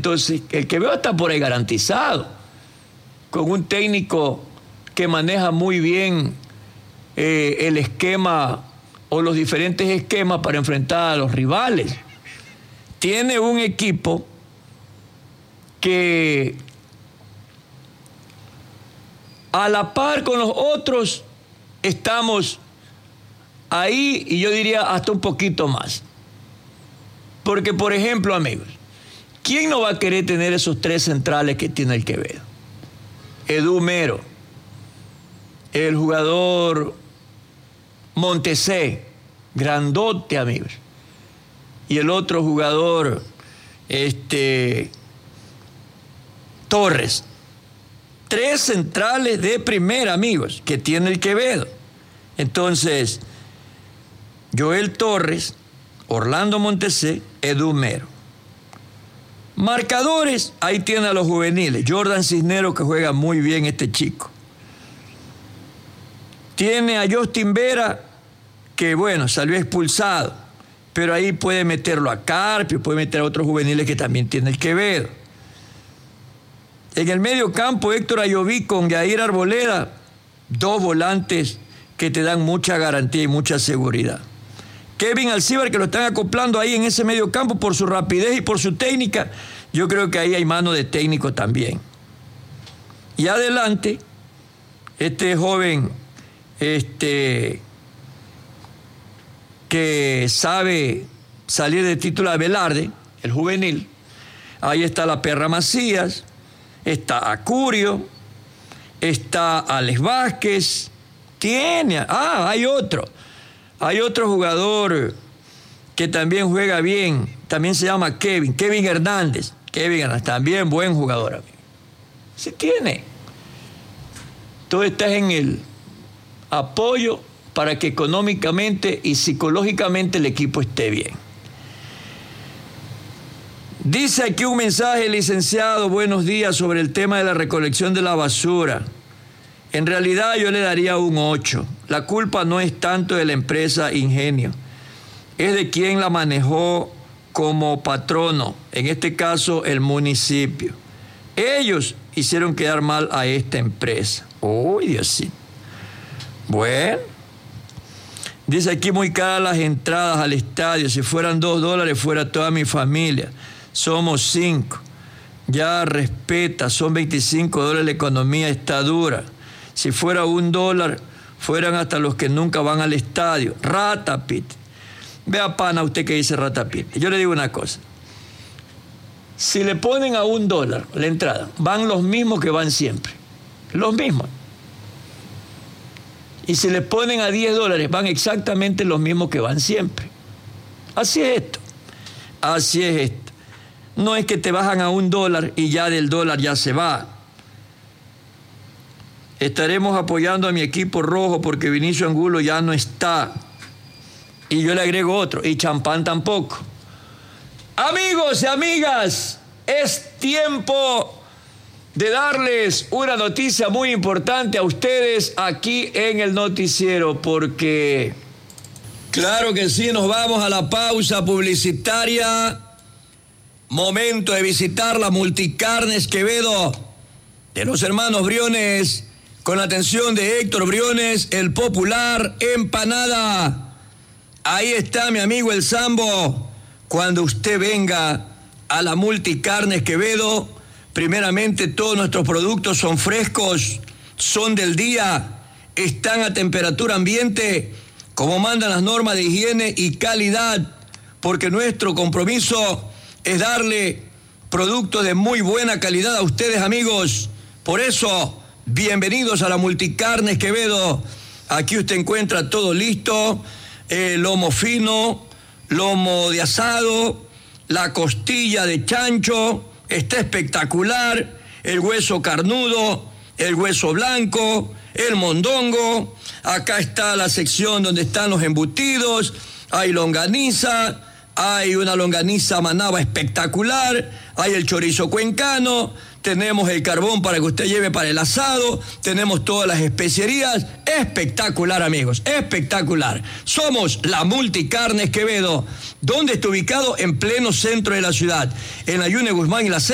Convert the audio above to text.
Entonces, el Quevedo está por ahí garantizado, con un técnico que maneja muy bien el esquema o los diferentes esquemas para enfrentar a los rivales. Tiene un equipo que a la par con los otros estamos ahí, y yo diría hasta un poquito más. Porque, por ejemplo, amigos, ¿quién no va a querer tener esos tres centrales que tiene el Quevedo? Edu Mero, el jugador Montesé, grandote, amigos, y el otro jugador, Torres. Tres centrales de primera, amigos, que tiene el Quevedo. Entonces, Joel Torres, Orlando Montesé, Edu Mero. Marcadores, ahí tiene a los juveniles. Jordan Cisneros, que juega muy bien este chico. Tiene a Justin Vera, que bueno, salió expulsado, pero ahí puede meterlo a Carpio, puede meter a otros juveniles que también tiene el Quevedo. En el medio campo, Héctor Ayoví con Yair Arboleda, dos volantes que te dan mucha garantía y mucha seguridad. Kevin Alcíbar, que lo están acoplando ahí en ese medio campo por su rapidez y por su técnica. Yo creo que ahí hay mano de técnico también. Y adelante, este joven, que sabe salir de título a Velarde, el juvenil. Ahí está la Perra Macías, está Acurio, está Alex Vázquez, hay otro jugador que también juega bien, también se llama Kevin Hernández, también buen jugador, amigo. Se tiene. Todo está en el apoyo para que económicamente y psicológicamente el equipo esté bien. Dice aquí un mensaje, licenciado, buenos días, sobre el tema de la recolección de la basura. En realidad yo le daría un 8. La culpa no es tanto de la empresa Ingenio, es de quien la manejó como patrono, en este caso el municipio. Ellos hicieron quedar mal a esta empresa. ¡Uy, Diosito! Bueno, dice aquí muy caras las entradas al estadio. Si fueran $2, fuera toda mi familia. Somos 5. Ya respeta, son $25, la economía está dura. Si fuera $1, fueran hasta los que nunca van al estadio. Ratapit. Vea, pana, usted que dice Ratapit. Yo le digo una cosa. Si le ponen a $1 la entrada, van los mismos que van siempre. Los mismos. Y si le ponen a $10, van exactamente los mismos que van siempre. Así es esto. Así es esto. No es que te bajan a $1 y ya del dólar ya se va. Estaremos apoyando a mi equipo rojo porque Vinicio Angulo ya no está. Y yo le agrego otro. Y Champán tampoco. Amigos y amigas, es tiempo de darles una noticia muy importante a ustedes aquí en el noticiero, porque claro que sí, nos vamos a la pausa publicitaria. Momento de visitar la Multicarnes Quevedo de los hermanos Briones, con la atención de Héctor Briones, el popular empanada. Ahí está mi amigo el Sambo. Cuando usted venga a la Multicarnes Quevedo, primeramente todos nuestros productos son frescos, son del día, están a temperatura ambiente, como mandan las normas de higiene y calidad, porque nuestro compromiso es darle productos de muy buena calidad a ustedes, amigos. Por eso, bienvenidos a la Multicarnes Quevedo. Aquí usted encuentra todo listo, lomo fino, lomo de asado, la costilla de chancho, está espectacular, el hueso carnudo, el hueso blanco, el mondongo. Acá está la sección donde están los embutidos, hay longaniza, hay una longaniza manaba espectacular, hay el chorizo cuencano, tenemos el carbón para que usted lleve para el asado, tenemos todas las especierías. Espectacular, amigos, espectacular. Somos la Multicarnes Quevedo. ¿Dónde está ubicado? En pleno centro de la ciudad, en la Yune Guzmán y la